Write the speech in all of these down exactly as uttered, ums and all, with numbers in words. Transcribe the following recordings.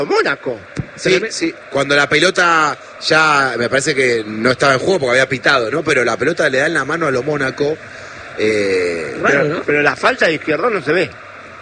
Mónaco. Sí, sí, cuando la pelota ya, me parece que no estaba en juego porque había pitado, ¿no? Pero la pelota le da en la mano a lo Mónaco. Eh, Raro, pero, ¿no? Pero la falta de Izquierdo no se ve.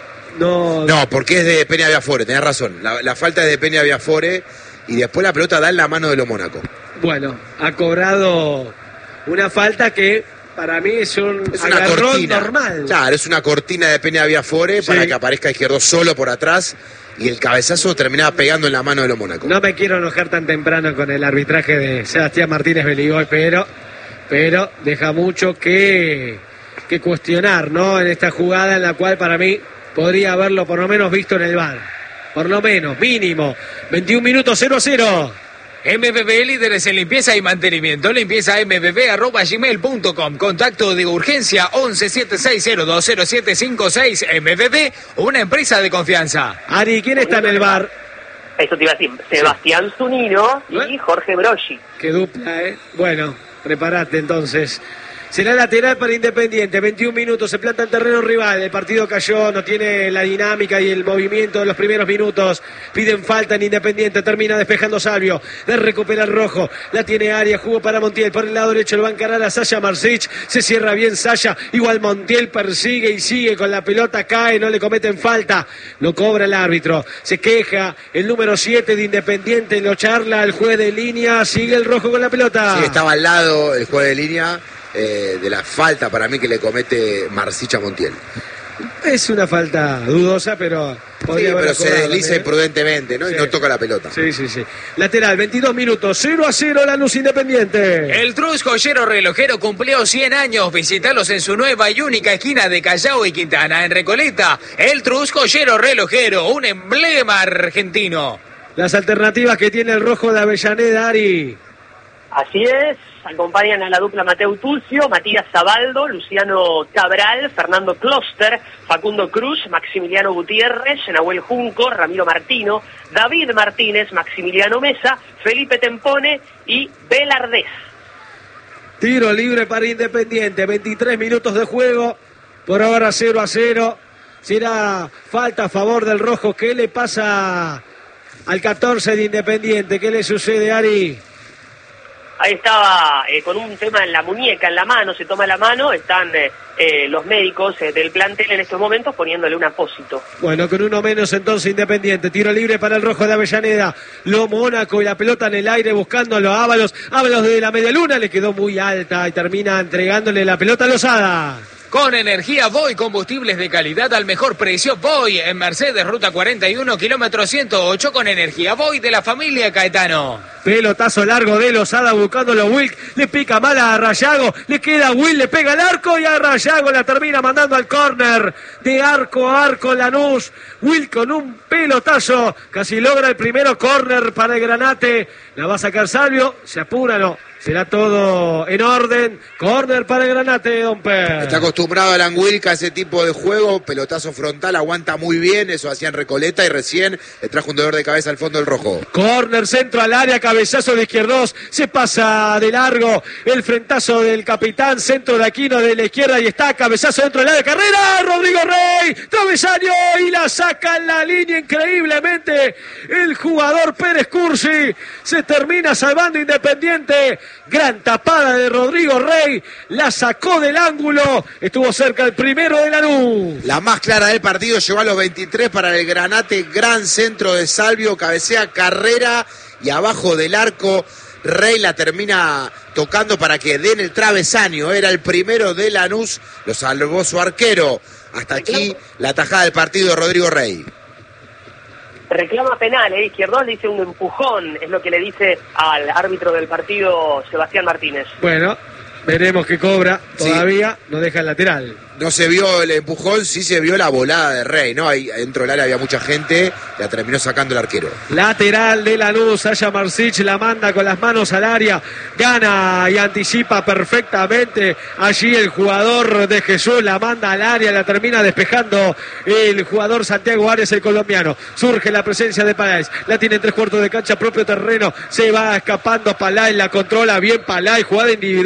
No, no, porque es de Peña Viafore, tenés razón. La, la falta es de Peña Viafore y después la pelota da en la mano de lo Mónaco. Bueno, ha cobrado una falta que para mí es un es una agarrón cortina normal. Claro, es una cortina de Peña Viafore, sí, para que aparezca Izquierdo solo por atrás y el cabezazo terminaba pegando en la mano de lo Mónaco. No me quiero enojar tan temprano con el arbitraje de Sebastián Martínez Beligoy, pero, pero deja mucho que, que cuestionar, ¿no? En esta jugada en la cual para mí podría haberlo por lo menos visto en el V A R. Por lo menos, mínimo. veintiún minutos, cero a cero. M V P, líderes en limpieza y mantenimiento. Limpieza m v p arroba gmail punto com. Contacto de urgencia once siete seis cero dos cero siete cinco seis. M V P, una empresa de confianza. Ari, ¿quién está en el V A R? Eso te iba a decir. Sebastián Zunino y Jorge Broggi. Qué dupla, ¿eh? Bueno, prepárate entonces. Será lateral para Independiente, veintiún minutos, se planta en terreno rival, el partido cayó, no tiene la dinámica y el movimiento de los primeros minutos, piden falta en Independiente, termina despejando Salvio, de recuperar Rojo, la tiene Arias, jugó para Montiel, por el lado derecho lo va a encarar a Sasha Marsic, se cierra bien Sasha, igual Montiel persigue y sigue con la pelota, cae, no le cometen falta, lo cobra el árbitro, se queja el número siete de Independiente, lo charla el juez de línea, sigue el Rojo con la pelota. Sí, estaba al lado el juez de línea. Eh, de la falta para mí que le comete Marsic a Montiel. Es una falta dudosa, pero podría sí, haber pero se desliza también. imprudentemente, ¿no? Sí. Y no toca la pelota. Sí, sí, sí. Lateral, veintidós minutos, cero a cero Lanús Independiente. El Trus Joyero Relojero cumplió cien años. Visítalos en su nueva y única esquina de Callao y Quintana, en Recoleta. El Trus Joyero Relojero, un emblema argentino. Las alternativas que tiene el Rojo de Avellaneda, Ari. Así es, acompañan a la dupla Mateo Tulcio, Matías Zabaldo, Luciano Cabral, Fernando Kloster, Facundo Cruz, Maximiliano Gutiérrez, Nahuel Junco, Ramiro Martino, David Martínez, Maximiliano Mesa, Felipe Tempone y Belardés. Tiro libre para Independiente, veintitrés minutos de juego, por ahora cero a cero. Será falta a favor del Rojo. ¿Qué le pasa al catorce de Independiente? ¿Qué le sucede, Ari? Ahí estaba eh, con un tema en la muñeca, en la mano, se toma la mano, están eh, eh, los médicos eh, del plantel en estos momentos poniéndole un apósito. Bueno, con uno menos entonces Independiente, tiro libre para el Rojo de Avellaneda, lo Mónaco y la pelota en el aire buscándolo a Ábalos, Ábalos desde la media luna, le quedó muy alta y termina entregándole la pelota a Lozada. Con energía Voy, combustibles de calidad al mejor precio. Voy en Mercedes, ruta cuarenta y uno, kilómetro ciento ocho, con energía Voy de la familia Caetano. Pelotazo largo de Lozada buscándolo Wilk, le pica mal a Rayago, le queda Will, le pega el arco y a Rayago la termina mandando al córner de arco a arco Lanús. Will con un pelotazo, casi logra el primero córner para el Granate, la va a sacar Salvio, se apura, no. Será todo en orden. Córner para el Granate, Don Per. Está acostumbrado Alan Wilk a ese tipo de juego. Pelotazo frontal, aguanta muy bien. Eso hacía en Recoleta y recién le trajo un dolor de cabeza al fondo del Rojo. Córner, centro al área, cabezazo de Izquierdos. Se pasa de largo el frentazo del capitán. Centro de Aquino de la izquierda y está. Cabezazo dentro del área. Carrera, Rodrigo Rey. Travesaño y la saca en la línea increíblemente. El jugador Pérez Cursi se termina salvando Independiente. Gran tapada de Rodrigo Rey, la sacó del ángulo, estuvo cerca el primero de Lanús. La más clara del partido, llegó a los veintitrés para el Granate, gran centro de Salvio, cabecea Carrera y abajo del arco Rey la termina tocando para que den el travesaño, era el primero de Lanús, lo salvó su arquero. Hasta aquí la tajada del partido de Rodrigo Rey. Reclama penal, ¿eh? Izquierdos dice un empujón, es lo que le dice al árbitro del partido, Sebastián Martínez. Bueno, veremos qué cobra, todavía sí. No deja el lateral. No se vio el empujón, sí se vio la volada de Rey, ¿no? Ahí dentro del área había mucha gente, la terminó sacando el arquero. Lateral de Lanús, Sasha Marsic la manda con las manos al área, gana y anticipa perfectamente allí el jugador de Jesús, la manda al área, la termina despejando el jugador Santiago Arias, el colombiano. Surge la presencia de Paláez, la tiene en tres cuartos de cancha, propio terreno, se va escapando Paláez, la controla bien Paláez, jugada individual, va por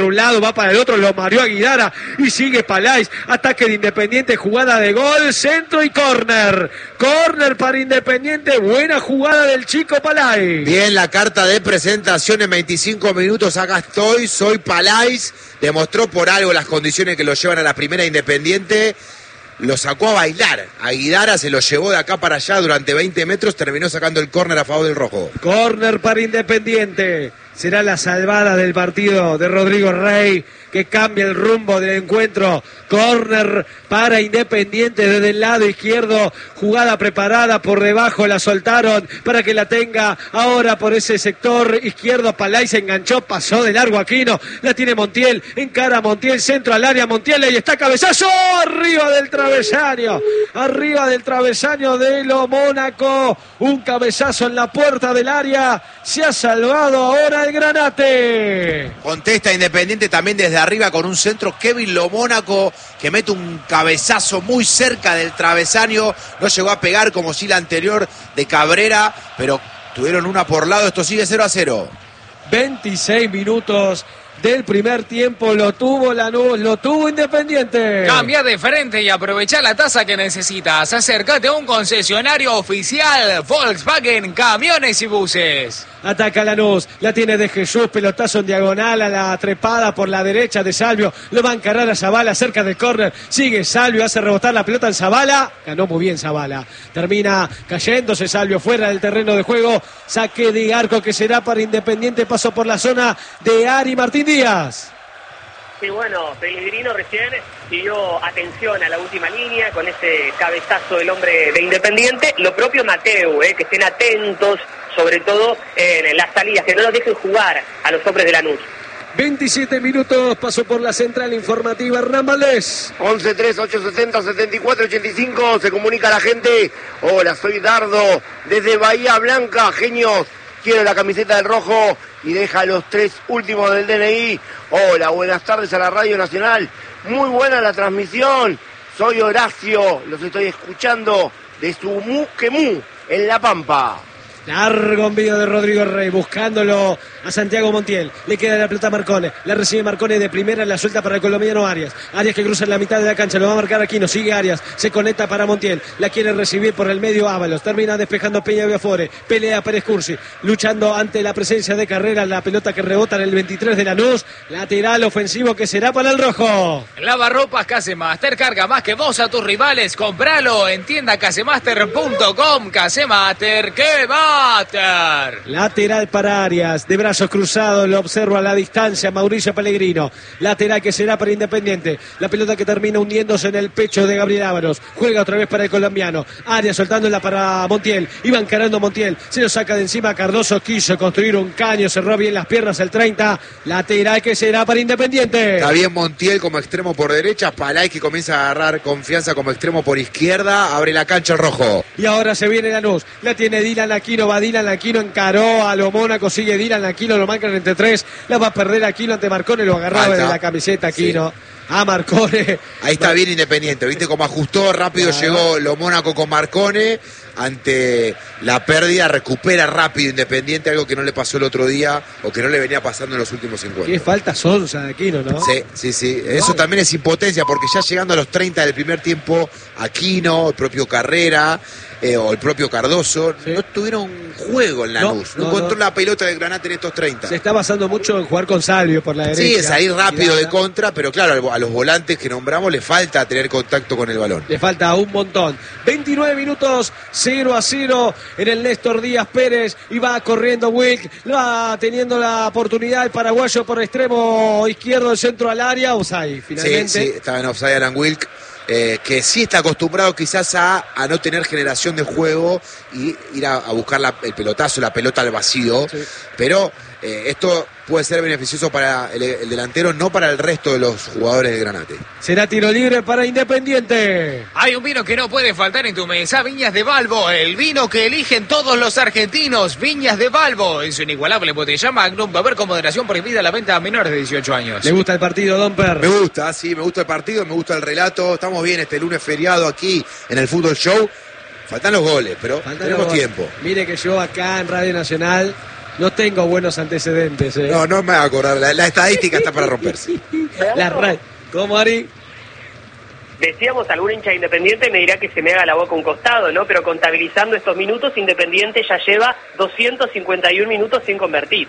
un lado, va para el otro, lo mareó a Guidara y sigue Palais. Ataque de Independiente, jugada de gol, centro y córner. Córner para Independiente, buena jugada del chico Palais. Bien, la carta de presentación en veinticinco minutos. Acá estoy, soy Palais. Demostró por algo las condiciones que lo llevan a la primera Independiente. Lo sacó a bailar. A Guidara se lo llevó de acá para allá durante veinte metros. Terminó sacando el córner a favor del rojo. Córner para Independiente. Será la salvada del partido de Rodrigo Rey, que cambia el rumbo del encuentro. Córner para Independiente desde el lado izquierdo. Jugada preparada por debajo, la soltaron para que la tenga ahora por ese sector izquierdo. Palais se enganchó, pasó de largo Aquino. La tiene Montiel, encara a Montiel, centro al área. Montiel, y está cabezazo arriba del travesaño. Arriba del travesaño de lo Mónaco. Un cabezazo en la puerta del área. Se ha salvado ahora el Granate. Contesta Independiente también desde arriba con un centro. Kevin Lo Mónaco, que mete un cabezazo muy cerca del travesaño. No llegó a pegar como si la anterior de Cabrera, pero tuvieron una por lado. Esto sigue cero a cero. veintiséis minutos del primer tiempo. Lo tuvo Lanús, lo tuvo Independiente. Cambia de frente y aprovecha la tasa que necesitas. Acércate a un concesionario oficial Volkswagen Camiones y Buses. Ataca Lanús, la tiene de Jesús, pelotazo en diagonal a la trepada por la derecha de Salvio. Lo va a encarar a Zabala cerca del córner. Sigue Salvio, hace rebotar la pelota en Zabala. Ganó muy bien Zabala. Termina cayéndose Salvio fuera del terreno de juego. Saque de arco que será para Independiente. Paso por la zona de Ari Martín Díaz. Sí, bueno, Pellegrino recién pidió atención a la última línea con ese cabezazo del hombre de Independiente. Lo propio Mateu, eh, que estén atentos, sobre todo en las salidas, que no los dejen jugar a los hombres de Lanús. veintisiete minutos, pasó por la central informativa Hernán Valdés. once tres ocho sesenta setenta y cuatro ochenta y cinco, se comunica a la gente. Hola, soy Dardo, desde Bahía Blanca, genios. Quiero la camiseta del rojo y deja los tres últimos del D N I. Hola, buenas tardes a la Radio Nacional. Muy buena la transmisión. Soy Horacio, los estoy escuchando de Sumuquemú, en La Pampa. Largo envío de Rodrigo Rey, buscándolo a Santiago Montiel. Le queda la pelota a Marcone. La recibe Marcone de primera, la suelta para el colombiano Arias. Arias que cruza en la mitad de la cancha, lo va a marcar Aquino. Sigue Arias, se conecta para Montiel. La quiere recibir por el medio Ábalos. Termina despejando Peña Biafore. Pelea Pérez Cursi, luchando ante la presencia de Carrera. La pelota que rebota en el veintitrés de Lanús. Lateral ofensivo que será para el rojo. Lavarropas Casemaster, carga más que vos a tus rivales. Compralo en tienda casemaster punto com. Casemaster, que va. Lateral para Arias, de brazos cruzados, lo observa a la distancia Mauricio Pellegrino. Lateral que será para Independiente. La pelota que termina hundiéndose en el pecho de Gabriel Ávaros. Juega otra vez para el colombiano. Arias soltándola para Montiel. Iba encarando Montiel. Se lo saca de encima Cardoso. Quiso construir un caño. Cerró bien las piernas el treinta. Lateral que será para Independiente. Está bien Montiel como extremo por derecha. Palais que comienza a agarrar confianza como extremo por izquierda. Abre la cancha el rojo. Y ahora se viene Lanús. La tiene Dylan Aquino. Va Dylan Aquino, encaró a lo Mónaco, sigue Dylan Aquino, lo marcan entre tres, la va a perder Aquino ante Marcone, lo agarraba Falta. de la camiseta Aquino. Sí. A Marcone. Ahí está bien Independiente, viste cómo ajustó, rápido claro. Llegó lo Mónaco con Marcone. Ante la pérdida recupera rápido Independiente, algo que no le pasó el otro día o que no le venía pasando en los últimos encuentros. Qué falta sonsa de Aquino, ¿no? Sí, sí, sí. Eso no. También es impotencia porque ya llegando a los treinta del primer tiempo, Aquino, el propio Carrera eh, o el propio Cardoso, sí. No tuvieron juego en Lanús. No, no, no encontró no. la pelota del Granate en estos treinta. Se está basando mucho en jugar con Salvio por la derecha. Sí, es salir rápido de contra, pero claro, a los volantes que nombramos le falta tener contacto con el balón. Le falta un montón. veintinueve minutos, cero a cero en el Néstor Díaz Pérez. Y va corriendo Wilk, va teniendo la oportunidad el paraguayo por extremo izquierdo del centro al área. Offside, finalmente. Sí, sí, estaba en offside Alan Wilk. Eh, que sí está acostumbrado quizás a, a no tener generación de juego y ir a, a buscar la, el pelotazo, la pelota al vacío, sí. Pero eh, esto puede ser beneficioso para el, el delantero, no para el resto de los jugadores de Granate. Será tiro libre para Independiente. Hay un vino que no puede faltar en tu mesa, Viñas de Balbo, el vino que eligen todos los argentinos. Viñas de Balbo, en su inigualable botella Magnum, va a haber con moderación prohibida la venta a menores de dieciocho años. ¿Le gusta el partido, Don Per? Me gusta, sí, me gusta el partido, me gusta el relato. Estamos bien este lunes feriado aquí en el Fútbol Show. Faltan los goles, pero Faltan tenemos tiempo. Mire que yo acá en Radio Nacional No tengo buenos antecedentes. ¿eh? No, no me voy a acordar. La, la estadística está para romperse. La ra- ¿Cómo, Ari? Decíamos, algún hincha de Independiente me dirá que se me haga la boca un costado, ¿no? Pero contabilizando estos minutos, Independiente ya lleva doscientos cincuenta y uno minutos sin convertir.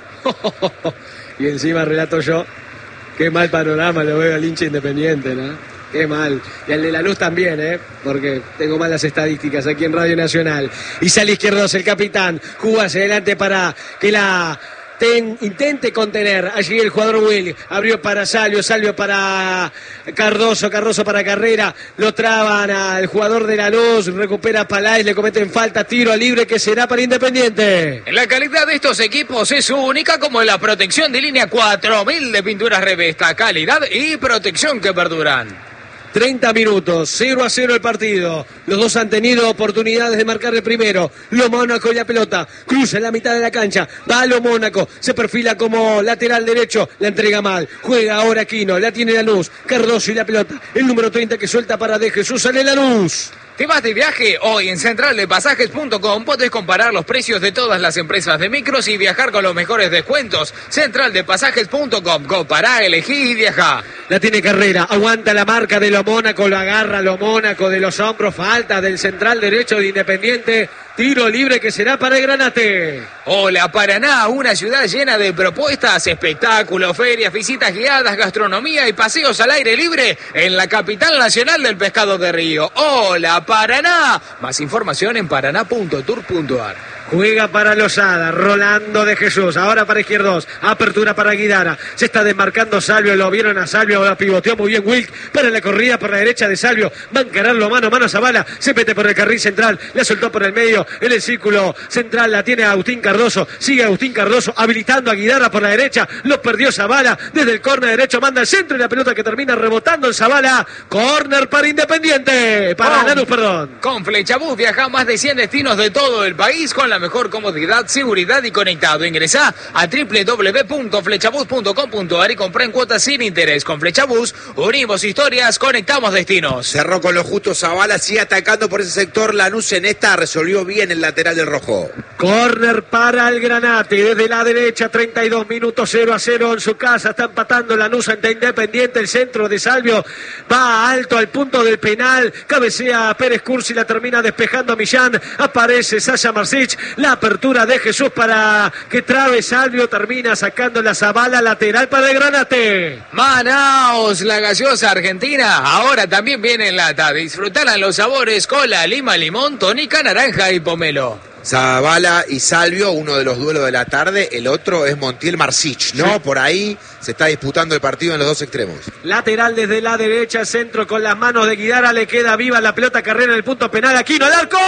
Y encima relato yo, qué mal panorama lo veo al hincha Independiente, ¿no? Qué mal. Y al de la Luz también, ¿eh? Porque tengo malas estadísticas aquí en Radio Nacional. Y sale Izquierdos, el capitán, jugó hacia adelante para que la... Ten, intente contener, allí el jugador Will, abrió para Salvio, Salvio para Cardoso, Cardoso para Carrera, lo traban al jugador de la Luz, recupera Paláez, le cometen falta, tiro libre que será para Independiente. La calidad de estos equipos es única, como la protección de línea cuatro mil de pinturas Revesta, calidad y protección que perduran. treinta minutos, cero a cero el partido. Los dos han tenido oportunidades de marcar el primero. Lo Mónaco y la pelota. Cruza en la mitad de la cancha. Va a Lo Mónaco. Se perfila como lateral derecho. La entrega mal. Juega ahora Aquino. La tiene Lanús. Cardoso y la pelota. El número treinta que suelta para De Jesús. Sale Lanús. ¿Te vas de viaje? Hoy en central de pasajes punto com podés comparar los precios de todas las empresas de micros y viajar con los mejores descuentos. central de pasajes punto com. Compará, elegí y viajá. La tiene Carrera. Aguanta la marca de Lo Mónaco. Lo agarra Lo Mónaco de los hombros. Falta del central derecho de Independiente. Tiro libre que será para el Granate. Hola Paraná, una ciudad llena de propuestas, espectáculos, ferias, visitas guiadas, gastronomía y paseos al aire libre en la capital nacional del pescado de río. Hola Paraná. Más información en paraná punto tour punto ar. Juega para Lozada, Rolando De Jesús, ahora para Izquierdos, apertura para Guidara, se está desmarcando Salvio, lo vieron a Salvio, la pivoteó muy bien Wilk, para la corrida por la derecha de Salvio, va a encararlo mano a mano a Zavala, se mete por el carril central, la soltó por el medio, en el círculo central la tiene Agustín Cardoso, sigue Agustín Cardoso habilitando a Guidara por la derecha, lo perdió Zavala, desde el córner derecho manda al centro y la pelota que termina rebotando en Zavala, córner para Independiente, para Lanús, perdón. Con Flechabús viaja a más de cien destinos de todo el país con la mejor comodidad, seguridad y conectado. Ingresá a doble u doble u doble u punto flechabús punto com punto ar y comprá en cuotas sin interés. Con Flechabús unimos historias, conectamos destinos. Cerró con lo justo Zavala, sigue atacando por ese sector. Lanús en esta resolvió bien el lateral del rojo. Corner para el Granate, desde la derecha, treinta y dos minutos, cero a cero en su casa, está empatando Lanús ante Independiente, el centro de Salvio va alto al punto del penal, cabecea Pérez Cursi, la termina despejando Millán, aparece Sasha Marsic, la apertura de Jesús para que trabe Salvio, termina sacando la Zavala, lateral para el Granate. Manaos, la gaseosa argentina, ahora también viene en lata, disfrutarán los sabores cola, lima, limón, tónica, naranja y pomelo. Zavala y Salvio, uno de los duelos de la tarde, el otro es Montiel Marsic, ¿no? Sí. Por ahí se está disputando el partido en los dos extremos. Lateral desde la derecha, centro con las manos de Guidara, le queda viva la pelota, Carrera en el punto penal, Aquino, el arco,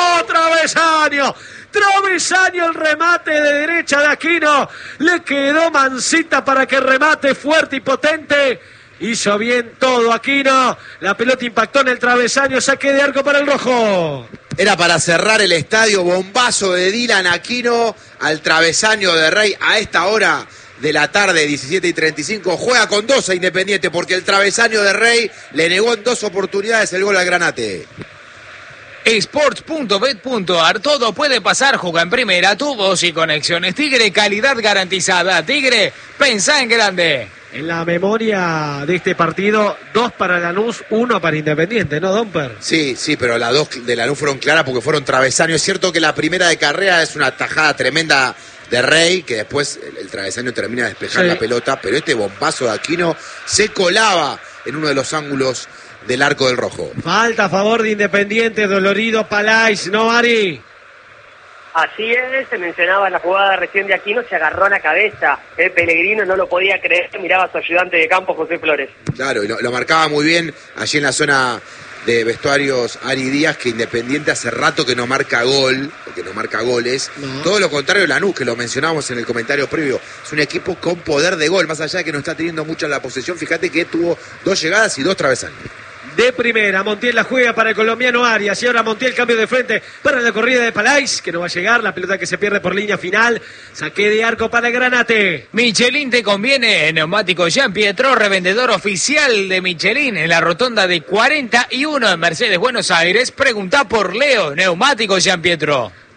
travesaño. Travesaño, el remate de derecha de Aquino, le quedó Mancita para que remate fuerte y potente, hizo bien todo Aquino, la pelota impactó en el travesaño, saque de arco para el rojo. Era para cerrar el estadio, bombazo de Dylan Aquino al travesaño de Rey a esta hora de la tarde, diecisiete y treinta y cinco, juega con dos a Independiente porque el travesaño de Rey le negó en dos oportunidades el gol al Granate. Sports punto bet punto ar, todo puede pasar, juega en primera, tu voz y conexiones Tigre, calidad garantizada. Tigre, pensá en grande. En la memoria de este partido, dos para Lanús, uno para Independiente, ¿no, Domper? Sí, sí, pero las dos de Lanús fueron claras porque fueron travesaños. Es cierto que la primera de Carrera es una tajada tremenda de Rey, que después el, el travesaño termina de despejar sí. la pelota, pero este bombazo de Aquino se colaba en uno de los ángulos del arco del rojo. Falta a favor de Independiente, dolorido Paláez, ¿no, Ari? Así es, se mencionaba la jugada recién de Aquino, se agarró la cabeza, el Pellegrino no lo podía creer, miraba a su ayudante de campo, José Flores. Claro, y lo, lo marcaba muy bien allí en la zona de vestuarios Ari Díaz, que Independiente hace rato que no marca gol, porque no marca goles. No. Todo lo contrario Lanús, que lo mencionábamos en el comentario previo, es un equipo con poder de gol, más allá de que no está teniendo mucha la posesión, fíjate que tuvo dos llegadas y dos travesaños. De primera, Montiel la juega para el colombiano Arias y ahora Montiel cambio de frente para la corrida de Paláez, que no va a llegar, la pelota que se pierde por línea final, saque de arco para el Granate. Michelin te conviene, neumático Jean Pietro, revendedor oficial de Michelin en la rotonda de cuarenta y uno en Mercedes, Buenos Aires, pregunta por Leo, neumático Jean Pietro.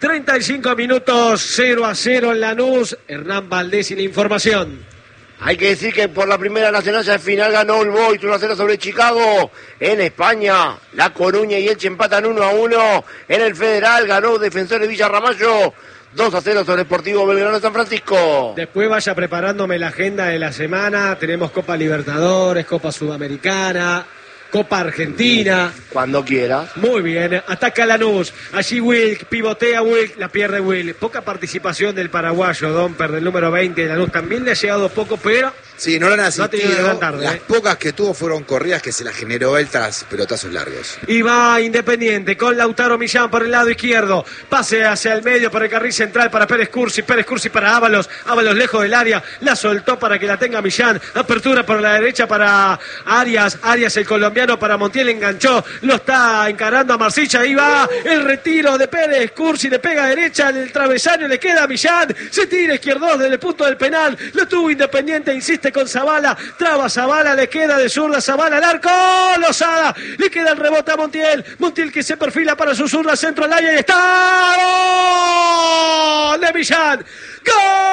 treinta y cinco minutos, cero a cero en Lanús. Hernán Valdés y la información. Hay que decir que por la primera nacional ya al final ganó el Boys uno a cero sobre Chicago. En España, La Coruña y Elche empatan uno a uno. En el Federal ganó Defensores Villarramayo dos a cero sobre Sportivo Belgrano de San Francisco. Después vaya preparándome la agenda de la semana. Tenemos Copa Libertadores, Copa Sudamericana, Copa Argentina. Cuando quiera. Muy bien, ataca Lanús. Allí Wilk, pivotea Wilk, la pierde Wilk. Poca participación del paraguayo, Domper, del número veinte de Lanús. También le ha llegado poco, pero... Sí, no lo han No ha asistido. tenido gran tarde, Las eh. pocas que tuvo fueron corridas que se las generó él tras pelotazos largos. Y va Independiente con Lautaro Millán por el lado izquierdo. Pase hacia el medio para el carril central para Pérez Cursi. Pérez Cursi para Ábalos. Ábalos lejos del área. La soltó para que la tenga Millán. Apertura por la derecha para Arias. Arias el colombiano para Montiel. Enganchó. Lo está encarando a Marsicha. Ahí va el retiro de Pérez Cursi. Le pega a derecha en el travesaño. Le queda a Millán. Se tira izquierdo desde el punto del penal. Lo tuvo Independiente. Insiste con Zavala. Traba Zavala, le queda de zurda Zavala al arco, Lozada, le queda el rebote a Montiel, Montiel que se perfila para su zurda, centro al área y está ¡gol de Millán! ¡Gol!